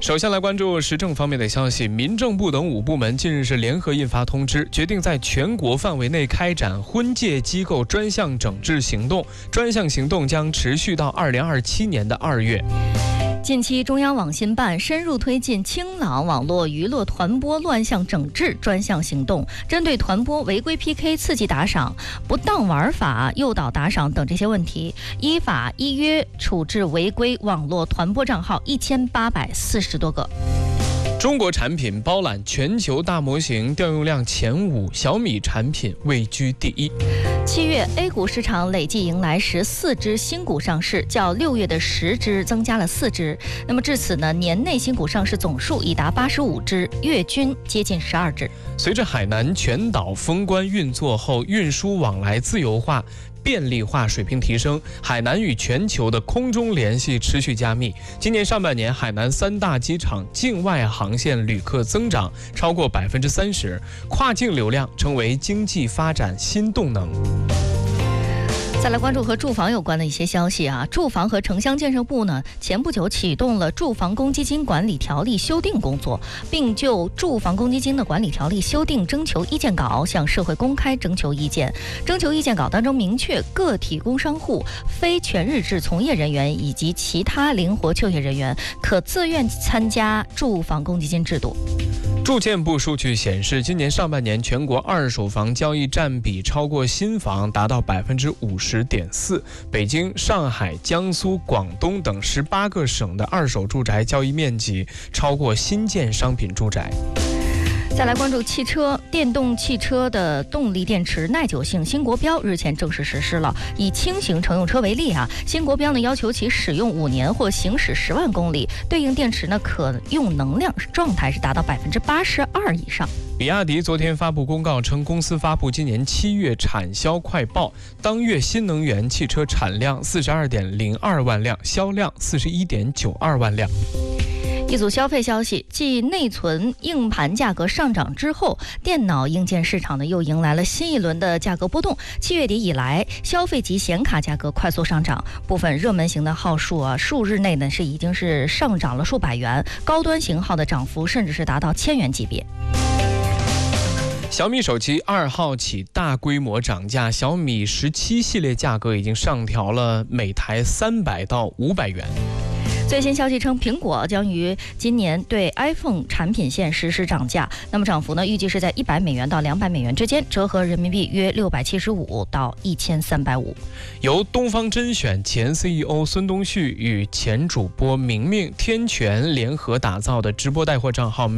首先来关注时政方面的消息，民政部等5部门近日是联合印发通知，决定在全国范围内开展婚介机构专项整治行动，专项行动将持续到2027年的2月。 近期，中央网信办深入推进清朗网络娱乐团播乱象整治专项行动，针对团播违规 PK、刺激打赏、不当玩法、诱导打赏等这些问题，依法依约处置违规网络团播账号1840多个。 中国产品包揽全球大模型调用量前5，小米产品位居第1。 7月 A 股市场累计迎来14只新股上市，较6月的10只增加了4只。那么至此呢，年内新股上市总数已达85只，月均接近12只。 随着海南全岛封关运作后，运输往来自由化、便利化水平提升，海南与全球的空中联系持续加密。今年上半年，海南3大机场境外航线旅客增长超过30%，跨境流量成为经济发展新动能。 再来关注和住房有关的一些消息啊，住房和城乡建设部呢，前不久启动了住房公积金管理条例修订工作，并就住房公积金的管理条例修订征求意见稿向社会公开征求意见。征求意见稿当中明确，个体工商户、非全日制从业人员以及其他灵活就业人员可自愿参加住房公积金制度。 住建部数据显示，今年上半年全国二手房交易占比超过新房，达到50.4%。北京、上海、江苏、广东等18个省的二手住宅交易面积超过新建商品住宅。 再来关注汽车，电动汽车的动力电池耐久性新国标日前正式实施了。以轻型乘用车为例啊，新国标呢要求其使用5年或行驶10万公里，对应电池呢可用能量状态是达到82%以上。 比亚迪昨天发布公告称，公司发布今年7月产销快报，当月新能源汽车产量42.02万辆，销量41.92万辆。 一组消费消息，继内存硬盘价格上涨之后，电脑硬件市场呢又迎来了新一轮的价格波动。7月底以来，消费级显卡价格快速上涨，部分热门型的号数数日内呢已经是上涨了数百元，高端型号的涨幅甚至是达到1000元级别。 小米手机2号起大规模涨价，小米17系列价格已经上调了每台300到500元。 最新消息称，苹果将于今年对 iPhone 产品线实施涨价，那么涨幅呢预计是在$100到$200之间，折合人民币约675到1350。 由东方甄选前 CEO 孙东旭与前主播明明、天权联合打造的直播带货账号